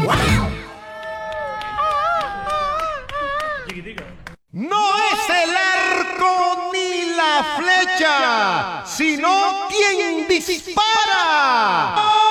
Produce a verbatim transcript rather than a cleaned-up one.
No es el arco ni la flecha, sino quien dispara.